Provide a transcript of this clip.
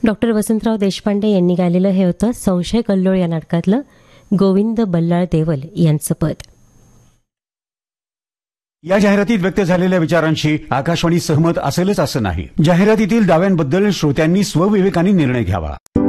Doctor Vasantrao Deshpande यांनी गायलेलं हे होतं संशय कल्लोळ या नाटकातलं गोविंद बल्लाळ देवल यांचं पद. या जाहिरातीत व्यक्त झालेल्या विचारांशी आकाशवाणी सहमत असेलच असं नाही. जाहिरातीतील दाव्यांबद्दल श्रोत्यांनी स्वविवेकाने निर्णय घ्यावा.